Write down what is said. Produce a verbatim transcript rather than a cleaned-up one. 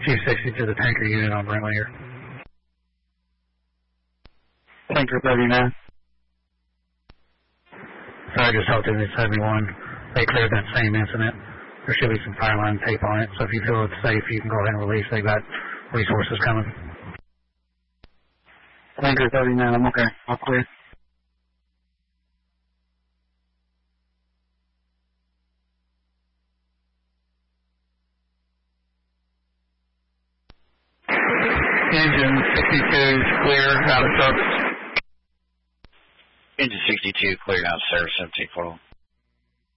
Chief sixty to the tanker unit on Brent Layer. Tanker thirty-nine. Sorry, I just helped in seventy-one. They cleared that same incident. There should be some fire line tape on it, so if you feel it's safe, you can go ahead and release. They got resources coming. Tanker thirty-nine, I'm okay. I'll clear. Engine sixty-two clear out of service. Engine sixty-two cleared out of service, seventeen four.